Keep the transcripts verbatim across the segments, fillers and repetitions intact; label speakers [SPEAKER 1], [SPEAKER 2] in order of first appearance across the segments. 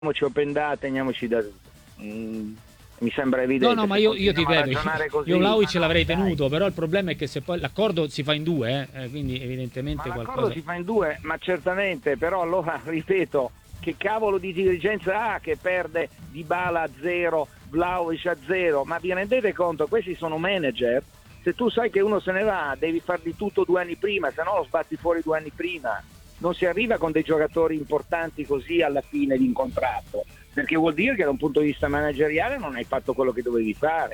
[SPEAKER 1] Andiamoci open data, andiamoci da... Mm, mi sembra evidente.
[SPEAKER 2] No, no, ma
[SPEAKER 1] se
[SPEAKER 2] io, io ti
[SPEAKER 1] continuiamo a
[SPEAKER 2] ripeto,
[SPEAKER 1] ragionare così,
[SPEAKER 2] io Vlahovic
[SPEAKER 1] ma no,
[SPEAKER 2] l'avrei
[SPEAKER 1] dai.
[SPEAKER 2] tenuto, però il problema è che se poi l'accordo si fa in due, eh, eh, quindi evidentemente
[SPEAKER 1] Ma l'accordo
[SPEAKER 2] qualcosa...
[SPEAKER 1] si fa in due, ma certamente, però allora, ripeto, che cavolo di dirigenza ha che perde Dybala a zero, Vlahovic a zero? Ma vi rendete conto, questi sono manager? Se tu sai che uno se ne va, devi far di tutto due anni prima, se no lo sbatti fuori due anni prima. Non si arriva con dei giocatori importanti così alla fine di un contratto, perché vuol dire che da un punto di vista manageriale non hai fatto quello che dovevi fare.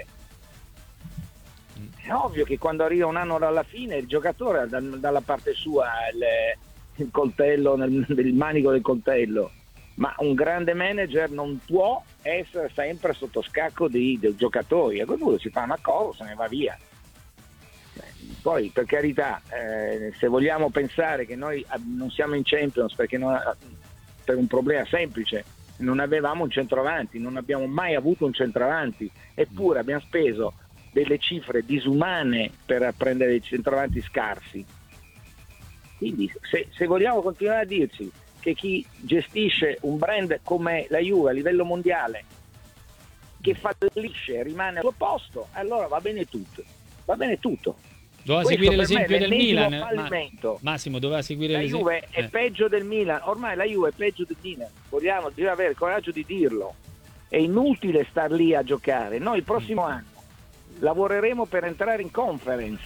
[SPEAKER 1] È ovvio che quando arriva un anno dalla fine il giocatore ha da, dalla parte sua il, il coltello, nel, il manico del coltello, ma un grande manager non può essere sempre sotto scacco dei, dei giocatori. A quel punto si fa un accordo, se ne va via. Poi, per carità, eh, se vogliamo pensare che noi non siamo in Champions perché non, per un problema semplice, non avevamo un centravanti, non abbiamo mai avuto un centravanti, eppure abbiamo speso delle cifre disumane per prendere dei centravanti scarsi. Quindi se, se vogliamo continuare a dirci che chi gestisce un brand come la Juve a livello mondiale, che fallisce, rimane al suo posto, allora va bene tutto, va bene tutto.
[SPEAKER 2] Doveva
[SPEAKER 1] Questo
[SPEAKER 2] seguire
[SPEAKER 1] per me
[SPEAKER 2] l'esempio
[SPEAKER 1] è
[SPEAKER 2] del
[SPEAKER 1] l'ennesimo
[SPEAKER 2] Milan,
[SPEAKER 1] fallimento.
[SPEAKER 2] Ma, Massimo doveva seguire
[SPEAKER 1] La
[SPEAKER 2] l'esempio.
[SPEAKER 1] Juve è
[SPEAKER 2] eh.
[SPEAKER 1] peggio del Milan, ormai la Juve è peggio del Milan, vogliamo, bisogna avere il coraggio di dirlo. È inutile star lì a giocare. Noi il prossimo anno lavoreremo per entrare in conference.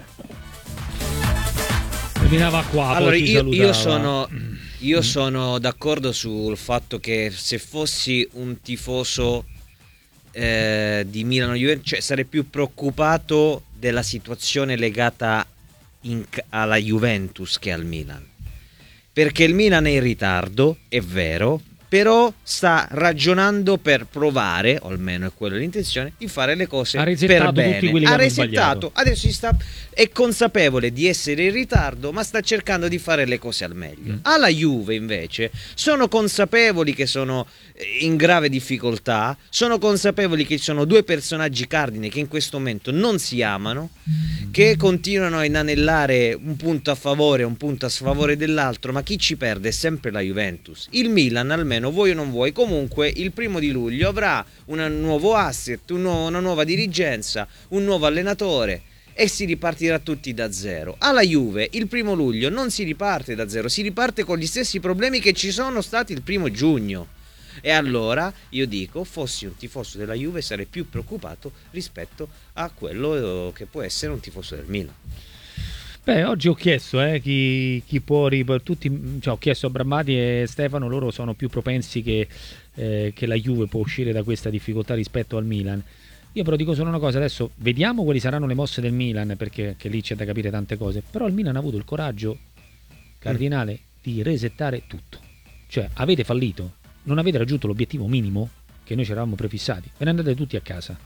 [SPEAKER 2] Terminava qua.
[SPEAKER 3] Allora,
[SPEAKER 2] poi ci
[SPEAKER 3] io, io
[SPEAKER 2] salutava.
[SPEAKER 3] sono io sono d'accordo sul fatto che se fossi un tifoso eh, di Milano Juventus, cioè, sarei più preoccupato della situazione legata in, alla Juventus che al Milan, perché il Milan è in ritardo, è vero, però sta ragionando per provare, o almeno è quella l'intenzione, di fare le cose
[SPEAKER 2] Ha
[SPEAKER 3] per
[SPEAKER 2] resettato
[SPEAKER 3] bene.
[SPEAKER 2] tutti quelli che
[SPEAKER 3] ha
[SPEAKER 2] hanno
[SPEAKER 3] resettato,
[SPEAKER 2] sbagliato.
[SPEAKER 3] adesso si sta, è consapevole di essere in ritardo, ma sta cercando di fare le cose al meglio.
[SPEAKER 2] Mm.
[SPEAKER 3] Alla Juve invece sono consapevoli che sono in grave difficoltà, sono consapevoli che ci sono due personaggi cardine che in questo momento non si amano, che continuano a inanellare un punto a favore e un punto a sfavore dell'altro, ma chi ci perde è sempre la Juventus. Il Milan, almeno vuoi o non vuoi, comunque il primo di luglio avrà un nuovo asset, un nuovo, una nuova dirigenza, un nuovo allenatore e si ripartirà tutti da zero. Alla Juve il primo luglio non si riparte da zero, si riparte con gli stessi problemi che ci sono stati il primo giugno. E allora io dico, fossi un tifoso della Juve sarei più preoccupato rispetto a quello che può essere un tifoso del Milan.
[SPEAKER 2] Beh, oggi ho chiesto eh, chi, chi può rip- tutti, cioè, ho chiesto a Brammati e Stefano, loro sono più propensi che, eh, che la Juve può uscire da questa difficoltà rispetto al Milan. Io però dico solo una cosa, adesso vediamo quali saranno le mosse del Milan, perché che lì c'è da capire tante cose, però il Milan ha avuto il coraggio cardinale mm. di resettare tutto. Cioè, avete fallito, non avete raggiunto l'obiettivo minimo che noi ci eravamo prefissati, ve ne andate tutti a casa.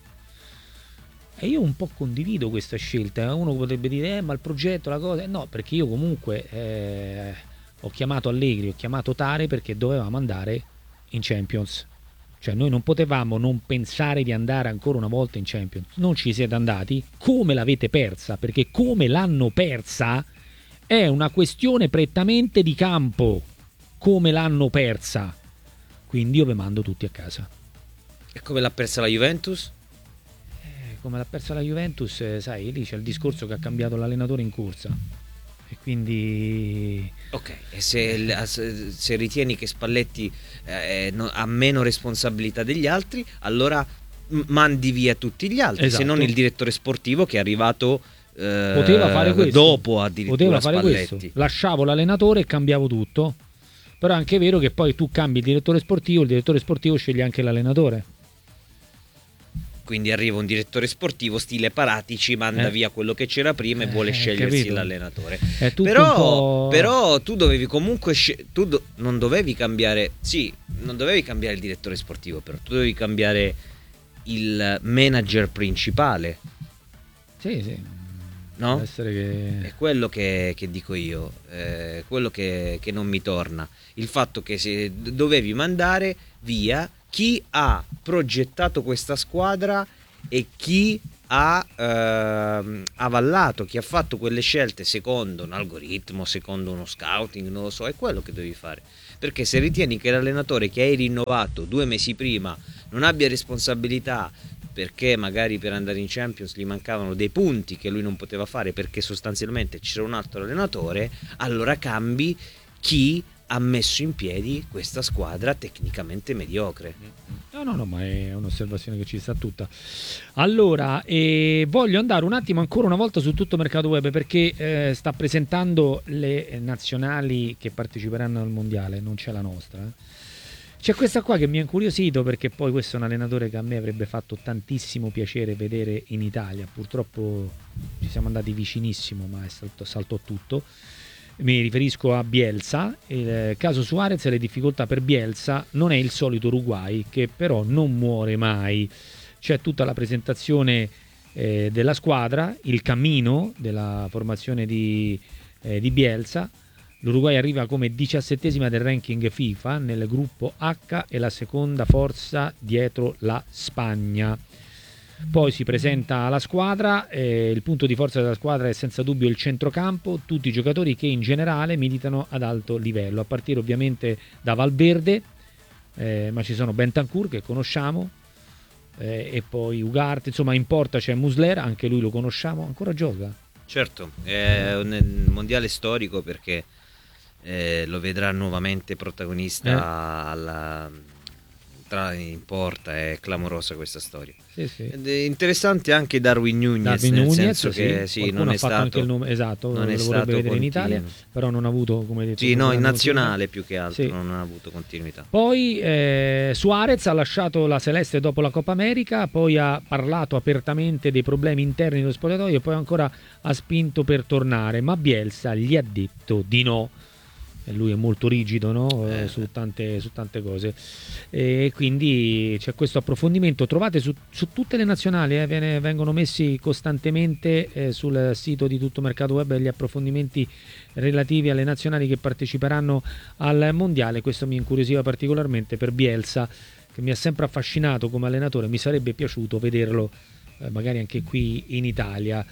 [SPEAKER 2] E io un po' condivido questa scelta. Uno potrebbe dire, eh, ma il progetto, la cosa... No, perché io comunque eh, ho chiamato Allegri, ho chiamato Tare perché dovevamo andare in Champions. Cioè noi non potevamo non pensare di andare ancora una volta in Champions. Non ci siete andati, come l'avete persa, perché come l'hanno persa è una questione prettamente di campo. Come l'hanno persa. Quindi io vi mando tutti a casa.
[SPEAKER 3] E come l'ha persa la Juventus?
[SPEAKER 2] Eh, come l'ha persa la Juventus, eh, sai, lì c'è il discorso che ha cambiato l'allenatore in corsa. E quindi...
[SPEAKER 3] Ok, e se, se ritieni che Spalletti eh, no, ha meno responsabilità degli altri, allora mandi via tutti gli altri,
[SPEAKER 2] esatto.
[SPEAKER 3] Se non il direttore sportivo che è arrivato eh,
[SPEAKER 2] poteva fare questo.
[SPEAKER 3] dopo addirittura
[SPEAKER 2] poteva fare
[SPEAKER 3] Spalletti.
[SPEAKER 2] Questo. Lasciavo l'allenatore e cambiavo tutto. Però è anche vero che poi tu cambi il direttore sportivo, il direttore sportivo sceglie anche l'allenatore.
[SPEAKER 3] Quindi arriva un direttore sportivo stile Paratici, manda
[SPEAKER 2] eh.
[SPEAKER 3] via quello che c'era prima e vuole
[SPEAKER 2] eh,
[SPEAKER 3] scegliersi
[SPEAKER 2] capito.
[SPEAKER 3] l'allenatore.
[SPEAKER 2] Però,
[SPEAKER 3] però tu dovevi comunque sce- tu do- non dovevi cambiare, sì, non dovevi cambiare il direttore sportivo, però tu dovevi cambiare il manager principale.
[SPEAKER 2] Sì, sì.
[SPEAKER 3] No?
[SPEAKER 2] Può essere che...
[SPEAKER 3] È quello che, che dico io, eh, quello che, che non mi torna. Il fatto che se dovevi mandare via chi ha progettato questa squadra e chi ha eh, avallato, chi ha fatto quelle scelte secondo un algoritmo, secondo uno scouting, non lo so, è quello che devi fare. perché se ritieni che l'allenatore che hai rinnovato due mesi prima non abbia responsabilità perché magari per andare in Champions gli mancavano dei punti che lui non poteva fare perché sostanzialmente c'era un altro allenatore, allora cambi chi ha messo in piedi questa squadra tecnicamente mediocre.
[SPEAKER 2] No, no, no, ma è un'osservazione che ci sta tutta. Allora, eh, voglio andare un attimo ancora una volta su Tutto Mercato Web, perché eh, sta presentando le nazionali che parteciperanno al mondiale, non c'è la nostra. Eh. C'è questa qua che mi ha incuriosito, perché poi questo è un allenatore che a me avrebbe fatto tantissimo piacere vedere in Italia. Purtroppo ci siamo andati vicinissimo, ma è salto, saltò tutto. Mi riferisco a Bielsa. Il caso Suarez e le difficoltà per Bielsa non è il solito Uruguay, che però non muore mai. C'è tutta la presentazione eh, della squadra, il cammino della formazione di, eh, di Bielsa. L'Uruguay arriva come diciassettesima del ranking FIFA nel gruppo H e la seconda forza dietro la Spagna. Poi si presenta la squadra, eh, il punto di forza della squadra è senza dubbio il centrocampo, tutti i giocatori che in generale militano ad alto livello, a partire ovviamente da Valverde, eh, ma ci sono Bentancur che conosciamo, eh, e poi Ugarte, insomma in porta c'è Muslera, anche lui lo conosciamo, ancora gioca.
[SPEAKER 3] Certo, è un mondiale storico perché eh, lo vedrà nuovamente protagonista eh. alla... in porta. È clamorosa questa storia.
[SPEAKER 2] Sì, sì.
[SPEAKER 3] Ed è interessante anche Darwin Núñez,
[SPEAKER 2] Darwin
[SPEAKER 3] nel
[SPEAKER 2] Núñez,
[SPEAKER 3] senso
[SPEAKER 2] sì.
[SPEAKER 3] che sì, non
[SPEAKER 2] ha
[SPEAKER 3] è
[SPEAKER 2] fatto
[SPEAKER 3] stato
[SPEAKER 2] anche il nome, esatto,
[SPEAKER 3] non è
[SPEAKER 2] lo
[SPEAKER 3] stato
[SPEAKER 2] vorrebbe vedere
[SPEAKER 3] continuo.
[SPEAKER 2] in Italia, però non ha avuto, come detto,
[SPEAKER 3] sì, no, in nazionale
[SPEAKER 2] continuità.
[SPEAKER 3] più che altro,
[SPEAKER 2] sì.
[SPEAKER 3] non ha avuto continuità.
[SPEAKER 2] Poi eh, Suarez ha lasciato la Celeste dopo la Coppa America, poi ha parlato apertamente dei problemi interni dello spogliatoio e poi ancora ha spinto per tornare, ma Bielsa gli ha detto di no. E lui è molto rigido, no? eh. su, tante, su tante cose, e quindi c'è questo approfondimento. Trovate su, su tutte le nazionali, eh, viene, vengono messi costantemente eh, sul sito di Tutto Mercato Web gli approfondimenti relativi alle nazionali che parteciperanno al mondiale. Questo mi incuriosiva particolarmente per Bielsa, che mi ha sempre affascinato come allenatore. Mi sarebbe piaciuto vederlo eh, magari anche qui in Italia.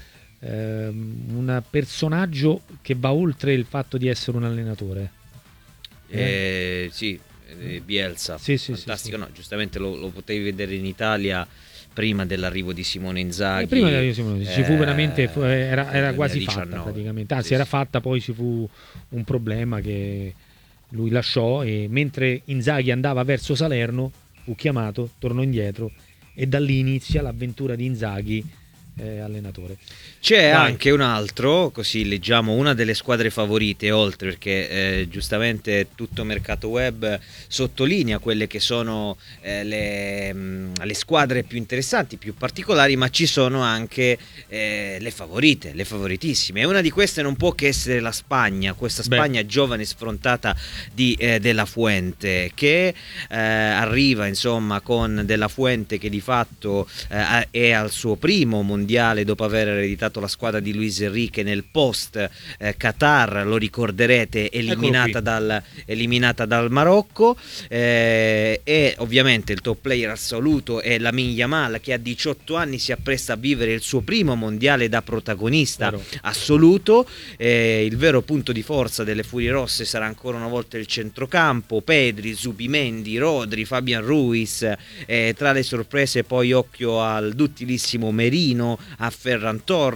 [SPEAKER 2] Un personaggio che va oltre il fatto di essere un allenatore.
[SPEAKER 3] Eh? Eh, sì, eh, Bielsa,
[SPEAKER 2] sì, sì,
[SPEAKER 3] fantastico.
[SPEAKER 2] Sì, sì.
[SPEAKER 3] No, giustamente lo, lo potevi vedere in Italia prima dell'arrivo di Simone Inzaghi.
[SPEAKER 2] Eh, prima dell'arrivo di Simone Inzaghi, ci fu veramente, fu, era, era quasi fatta praticamente. Anzi, sì, era fatta, poi ci fu un problema che lui lasciò, e mentre Inzaghi andava verso Salerno fu chiamato, tornò indietro, e da lì inizia l'avventura di Inzaghi eh, allenatore.
[SPEAKER 3] C'è
[SPEAKER 2] Vai.
[SPEAKER 3] anche un altro, così leggiamo, una delle squadre favorite, oltre, perché eh, giustamente Tutto Mercato Web sottolinea quelle che sono eh, le, mh, le squadre più interessanti, più particolari, ma ci sono anche eh, le favorite, le favoritissime, e una di queste non può che essere la Spagna, questa Spagna Beh. giovane sfrontata di eh, De La Fuente, che eh, arriva insomma con De La Fuente che di fatto eh, è al suo primo mondiale dopo aver ereditato la squadra di Luis Enrique nel post eh, Qatar, lo ricorderete, eliminata dal, eliminata dal Marocco, eh, e ovviamente il top player assoluto è Lamine Yamal, che a diciotto anni si appresta a vivere il suo primo mondiale da protagonista Vero. assoluto. Eh, il vero punto di forza delle Furie Rosse sarà ancora una volta il centrocampo: Pedri, Zubimendi, Rodri, Fabian Ruiz, eh, tra le sorprese poi occhio al duttilissimo Merino, a Ferran Torres,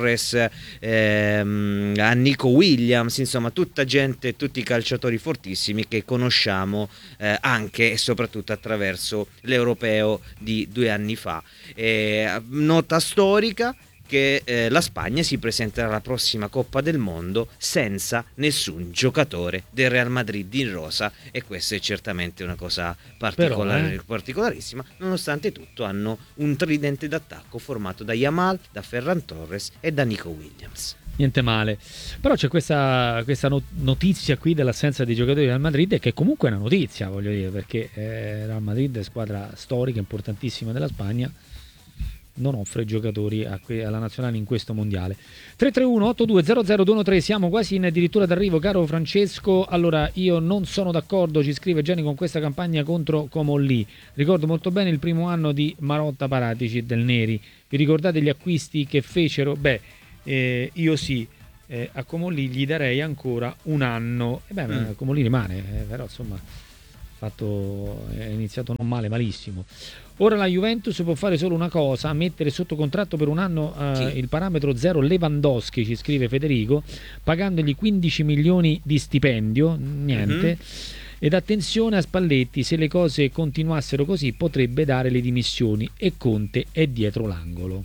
[SPEAKER 3] ehm, a Nico Williams, insomma tutta gente, tutti calciatori fortissimi che conosciamo eh, anche e soprattutto attraverso l'Europeo di due anni fa. Eh, nota storica che eh, la Spagna si presenterà alla prossima Coppa del Mondo senza nessun giocatore del Real Madrid in rosa, e questa è certamente una cosa particolare, Però, eh. particolarissima. Nonostante tutto hanno un tridente d'attacco formato da Yamal, da Ferran Torres e da Nico Williams.
[SPEAKER 2] Niente male. Però c'è questa, questa notizia qui dell'assenza di giocatori del Madrid, che comunque è una notizia, voglio dire, perché eh, Real Madrid è squadra storica, importantissima della Spagna, non offre giocatori a que- alla nazionale in questo mondiale. Tre tre uno otto due zero zero due uno tre, siamo quasi in addirittura d'arrivo, caro Francesco. Allora, io non sono d'accordo, ci scrive Gianni, con questa campagna contro Comolli. Ricordo molto bene il primo anno di Marotta, Paratici e Del Neri. Vi ricordate gli acquisti che fecero? Beh, eh, io sì, eh, a Comolli gli darei ancora un anno. E beh, mm. Comolli rimane, eh, però insomma fatto, è iniziato non male, malissimo. Ora la Juventus può fare solo una cosa, mettere sotto contratto per un anno eh, il parametro zero Lewandowski, ci scrive Federico, pagandogli quindici milioni di stipendio, niente. Mm-hmm. Ed attenzione a Spalletti, se le cose continuassero così potrebbe dare le dimissioni e Conte è dietro l'angolo.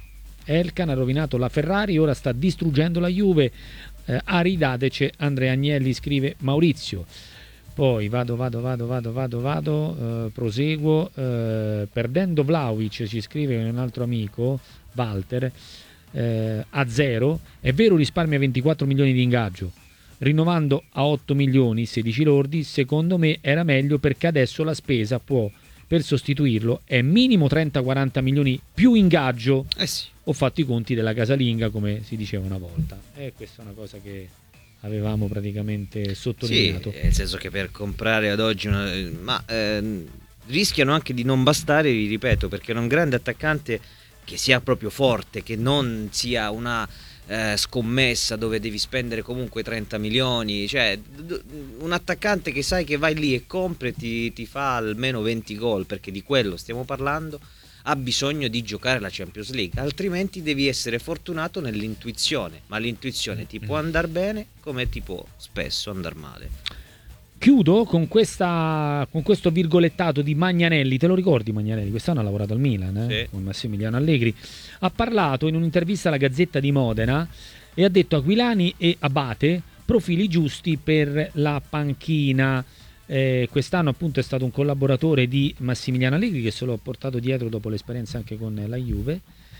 [SPEAKER 2] Elkan ha rovinato la Ferrari, ora sta distruggendo la Juve, eh, aridateci Andrea Agnelli, scrive Maurizio. Poi vado, vado, vado, vado, vado, vado, eh, proseguo, eh, perdendo Vlahovic, ci scrive un altro amico, Walter, eh, a zero, è vero risparmia ventiquattro milioni di ingaggio, rinnovando a otto milioni, sedici lordi, secondo me era meglio perché adesso la spesa può, per sostituirlo, è minimo trenta quaranta milioni più ingaggio.
[SPEAKER 3] Eh sì.
[SPEAKER 2] Ho fatto i conti della casalinga, come si diceva una volta. E questa è una cosa che avevamo praticamente sottolineato.
[SPEAKER 3] Sì, nel senso che per comprare ad oggi una, ma eh, rischiano anche di non bastare, vi ripeto, perché un grande attaccante che sia proprio forte, che non sia una eh, scommessa dove devi spendere comunque trenta milioni, cioè d- un attaccante che sai che vai lì e compri ti, ti fa almeno venti gol, perché di quello stiamo parlando, ha bisogno di giocare la Champions League, altrimenti devi essere fortunato nell'intuizione, ma l'intuizione ti può andare bene come ti può spesso andare male.
[SPEAKER 2] Chiudo con, questa, con questo virgolettato di Magnanelli. Te lo ricordi Magnanelli? Quest'anno ha lavorato al Milan, eh?
[SPEAKER 3] Sì.
[SPEAKER 2] Con Massimiliano Allegri. Ha parlato in un'intervista alla Gazzetta di Modena e ha detto Aquilani e Abate profili giusti per la panchina. Eh, quest'anno appunto è stato un collaboratore di Massimiliano Allegri, che se l'ho portato dietro dopo l'esperienza anche con la Juve.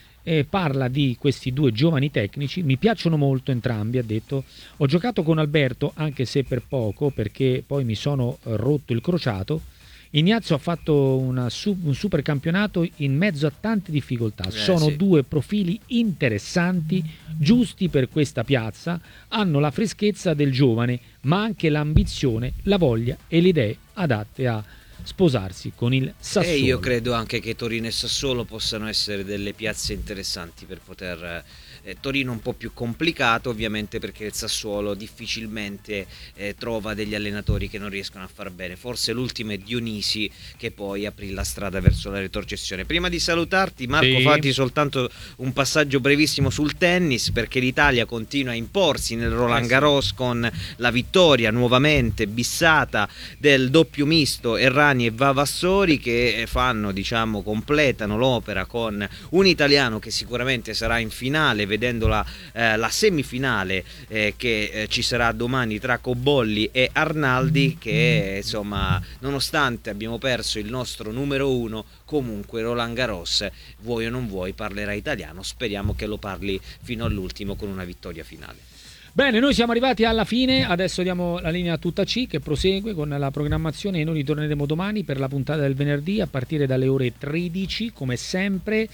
[SPEAKER 2] E parla di questi due giovani tecnici, mi piacciono molto entrambi, ha detto. Ho giocato con Alberto anche se per poco, perché poi mi sono rotto il crociato. Ignazio ha fatto una, un super campionato in mezzo a tante difficoltà.
[SPEAKER 3] Eh,
[SPEAKER 2] sono
[SPEAKER 3] sì.
[SPEAKER 2] due profili interessanti, giusti per questa piazza, hanno la freschezza del giovane ma anche l'ambizione, la voglia e le idee adatte a sposarsi con il Sassuolo.
[SPEAKER 3] E io credo anche che Torino e Sassuolo possano essere delle piazze interessanti per poter eh, Torino un po' più complicato ovviamente, perché il Sassuolo difficilmente eh, trova degli allenatori che non riescono a far bene. Forse l'ultimo è Dionisi, che poi aprì la strada verso la retrocessione. Prima di salutarti Marco,
[SPEAKER 2] Sì.
[SPEAKER 3] fatti soltanto un passaggio brevissimo sul tennis, perché l'Italia continua a imporsi nel Roland Garros con la vittoria nuovamente bissata del doppio misto Errani e Vavassori, che fanno, diciamo, completano l'opera con un italiano che sicuramente sarà in finale, vedendo la, eh, la semifinale eh, che eh, ci sarà domani tra Cobolli e Arnaldi, che insomma, nonostante abbiamo perso il nostro numero uno, comunque Roland Garros, vuoi o non vuoi, parlerà italiano. Speriamo che lo parli fino all'ultimo con una vittoria finale.
[SPEAKER 2] Bene, noi siamo arrivati alla fine, adesso diamo la linea a tutta C, che prosegue con la programmazione, e noi ritorneremo domani per la puntata del venerdì a partire dalle ore tredici come sempre,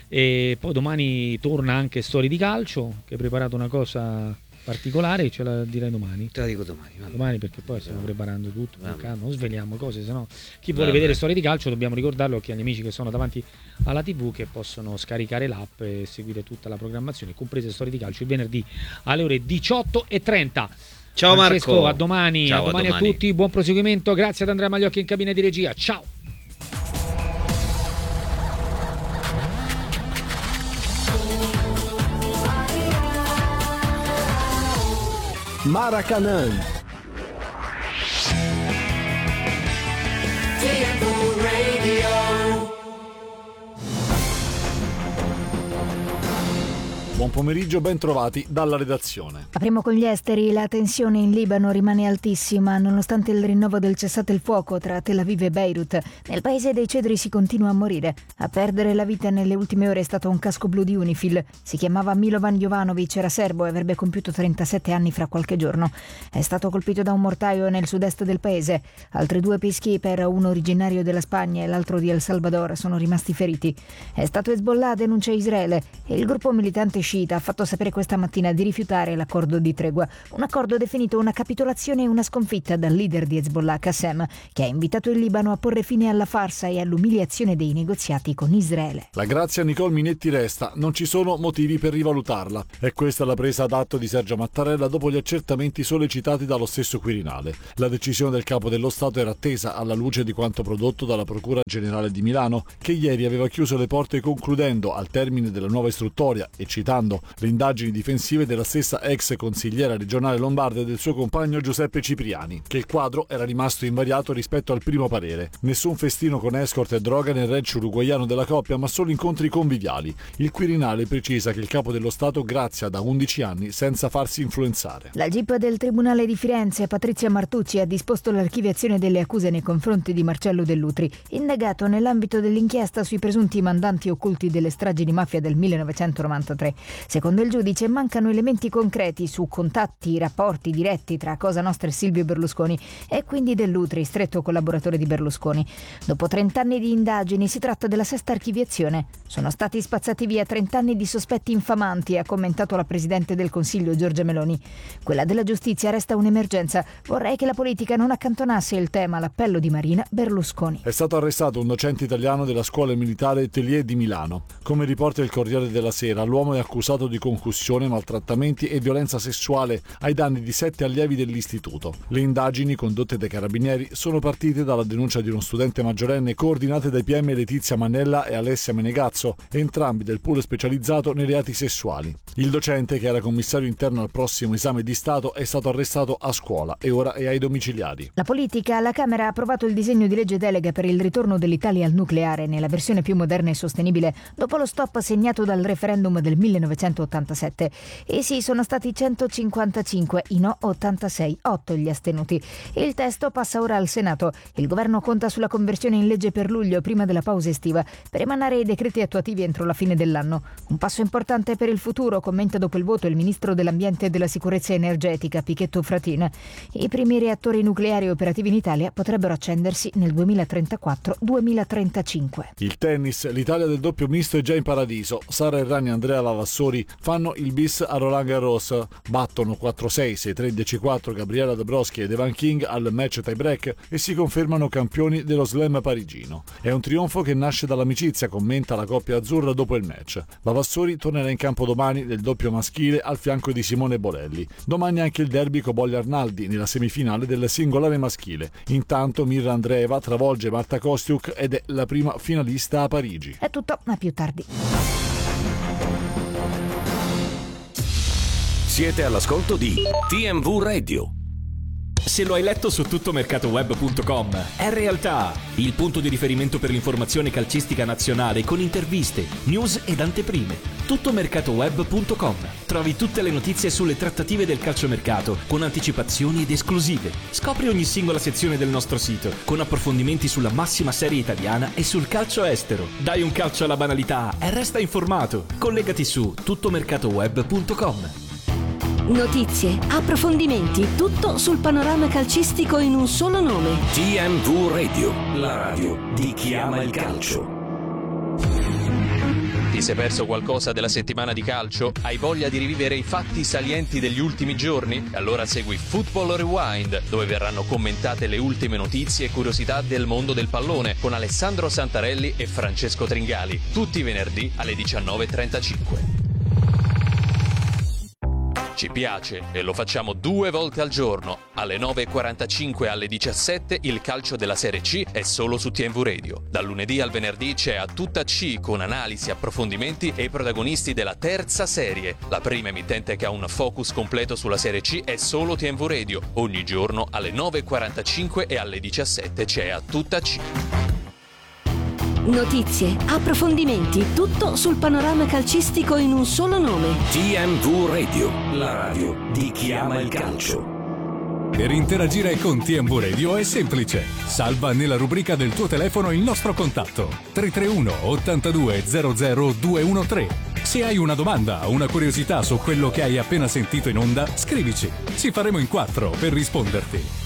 [SPEAKER 2] e poi domani torna anche Storie di Calcio, che ha preparato una cosa particolare, ce la direi domani.
[SPEAKER 3] Te la dico domani. Vabbè.
[SPEAKER 2] Domani, perché poi stiamo preparando tutto, non sveliamo cose, sennò chi vuole
[SPEAKER 3] Vabbè.
[SPEAKER 2] vedere Storie di Calcio dobbiamo ricordarlo che agli amici che sono davanti alla tivù, che possono scaricare l'app e seguire tutta la programmazione, comprese Storie di Calcio, il venerdì alle ore diciotto e trenta.
[SPEAKER 3] Ciao
[SPEAKER 2] Francesco,
[SPEAKER 3] Marco,
[SPEAKER 2] a domani,
[SPEAKER 3] Ciao,
[SPEAKER 2] a domani
[SPEAKER 3] a
[SPEAKER 2] a
[SPEAKER 3] domani
[SPEAKER 2] tutti, buon proseguimento, grazie ad Andrea Magliocchi in cabina di regia, ciao.
[SPEAKER 4] Maracanã. Buon pomeriggio, ben trovati dalla redazione.
[SPEAKER 5] Apriamo con gli esteri. La tensione in Libano rimane altissima nonostante il rinnovo del cessate il fuoco tra Tel Aviv e Beirut. Nel paese dei cedri si continua a morire. A perdere la vita nelle ultime ore è stato un casco blu di Unifil. Si chiamava Milovan Jovanovic, era serbo e avrebbe compiuto trentasette anni fra qualche giorno. È stato colpito da un mortaio nel sud-est del paese. Altri due peacekeeper, uno originario della Spagna e l'altro di El Salvador, sono rimasti feriti. È stato Hezbollah, denuncia Israele, e il gruppo militante Shiita ha fatto sapere questa mattina di rifiutare l'accordo di tregua, un accordo definito una capitolazione e una sconfitta dal leader di Hezbollah Qassem, che ha invitato il Libano a porre fine alla farsa e all'umiliazione dei negoziati con Israele.
[SPEAKER 4] La grazia Nicole Minetti resta, non ci sono motivi per rivalutarla. È questa la presa d'atto di Sergio Mattarella dopo gli accertamenti sollecitati dallo stesso Quirinale. La decisione del Capo dello Stato era attesa alla luce di quanto prodotto dalla Procura Generale di Milano, che ieri aveva chiuso le porte concludendo, al termine della nuova istruttoria e citando le indagini difensive della stessa ex consigliera regionale lombarda e del suo compagno Giuseppe Cipriani, che il quadro era rimasto invariato rispetto al primo parere. Nessun festino con escort e droga nel ranch uruguaiano della coppia, ma solo incontri conviviali. Il Quirinale precisa che il Capo dello Stato grazia da undici anni senza farsi influenzare.
[SPEAKER 5] La Gip del Tribunale di Firenze, Patrizia Martucci, ha disposto l'archiviazione delle accuse nei confronti di Marcello Dell'Utri, indagato nell'ambito dell'inchiesta sui presunti mandanti occulti delle stragi di mafia del millenovecentonovantatré. Secondo il giudice mancano elementi concreti su contatti, rapporti diretti tra Cosa Nostra e Silvio Berlusconi e quindi Dell'Utri, stretto collaboratore di Berlusconi. Dopo trent'anni di indagini si tratta della sesta archiviazione. Sono stati spazzati via trent'anni di sospetti infamanti, ha commentato la Presidente del Consiglio Giorgia Meloni. Quella della giustizia resta un'emergenza. Vorrei che la politica non accantonasse il tema all'appello di Marina Berlusconi.
[SPEAKER 4] È stato arrestato un docente italiano della scuola militare Tellier di Milano. Come riporta il Corriere della Sera, l'uomo è accusato di concussione, maltrattamenti e violenza sessuale ai danni di sette allievi dell'istituto. Le indagini condotte dai carabinieri sono partite dalla denuncia di uno studente maggiorenne coordinate dai P M Letizia Mannella e Alessia Menegazzo, entrambi del pool specializzato nei reati sessuali. Il docente, che era commissario interno al prossimo esame di Stato, è stato arrestato a scuola e ora è ai domiciliari.
[SPEAKER 5] La politica. La Camera ha approvato il disegno di legge delega per il ritorno dell'Italia al nucleare nella versione più moderna e sostenibile dopo lo stop segnato dal referendum del millenovecentottantasette. E sì, sono stati centocinquantacinque i no, ottantasei, otto gli astenuti. Il testo passa ora al Senato. Il governo conta sulla conversione in legge per luglio, prima della pausa estiva, per emanare i decreti attuativi entro la fine dell'anno. Un passo importante per il futuro, commenta dopo il voto il ministro dell'Ambiente e della Sicurezza Energetica, Pichetto Fratin. I primi reattori nucleari operativi in Italia potrebbero accendersi nel duemilatrentaquattro duemilatrentacinque.
[SPEAKER 4] Il tennis, l'Italia del doppio misto è già in paradiso. Sara Errani e Andrea Lavassori fanno il bis a Roland Garros, battono quattro sei, sei tre, dieci quattro Gabriela Dabrowski ed Evan King al match tie break e si confermano campioni dello slam parigino. È un trionfo che nasce dall'amicizia, commenta la coppia azzurra dopo il match. Lavassori tornerà in campo domani nel doppio maschile al fianco di Simone Bolelli. Domani anche il derby Cobolli-Arnaldi nella semifinale del singolare maschile. Intanto Mirra Andreeva travolge Marta Kostiuk ed è la prima finalista a Parigi.
[SPEAKER 5] È tutto, a più tardi.
[SPEAKER 6] Siete all'ascolto di T M V Radio.
[SPEAKER 7] Se lo hai letto su tuttomercatoweb punto com, è realtà. Il punto di riferimento per l'informazione calcistica nazionale con interviste, news ed anteprime. tuttomercatoweb punto com. Trovi tutte le notizie sulle trattative del calciomercato con anticipazioni ed esclusive. Scopri ogni singola sezione del nostro sito con approfondimenti sulla massima serie italiana e sul calcio estero. Dai un calcio alla banalità e resta informato. Collegati su tuttomercatoweb punto com.
[SPEAKER 8] Notizie, approfondimenti, tutto sul panorama calcistico in un solo nome.
[SPEAKER 6] T M V Radio, la radio di chi ama il calcio.
[SPEAKER 9] Ti sei perso qualcosa della settimana di calcio? Hai voglia di rivivere i fatti salienti degli ultimi giorni? Allora segui Football Rewind, dove verranno commentate le ultime notizie e curiosità del mondo del pallone con Alessandro Santarelli e Francesco Tringali, tutti i venerdì alle diciannove e trentacinque. Ci piace e lo facciamo due volte al giorno. Alle nove e quarantacinque e alle diciassette il calcio della Serie C è solo su T M V Radio. Dal lunedì al venerdì c'è A Tutta C con analisi, approfondimenti e i protagonisti della terza serie. La prima emittente che ha un focus completo sulla Serie C è solo T M V Radio. Ogni giorno alle nove e quarantacinque e alle diciassette c'è A Tutta C.
[SPEAKER 8] Notizie, approfondimenti, tutto sul panorama calcistico in un solo nome.
[SPEAKER 6] T M V Radio, la radio di chi ama il calcio.
[SPEAKER 10] Per interagire con T M V Radio è semplice. Salva nella rubrica del tuo telefono il nostro contatto tre tre uno ottantadue zero zero duecentotredici. Se hai una domanda o una curiosità su quello che hai appena sentito in onda, scrivici. Ci faremo in quattro per risponderti.